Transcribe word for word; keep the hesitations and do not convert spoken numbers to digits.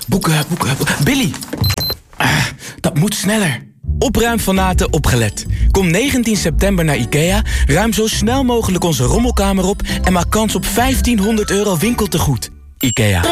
Boeken, boeken, boeken. Billy! Ah, dat moet sneller. Opruimfanaten opgelet. Kom negentien september naar IKEA, ruim zo snel mogelijk onze rommelkamer op... en maak kans op vijftienhonderd euro winkeltegoed. IKEA.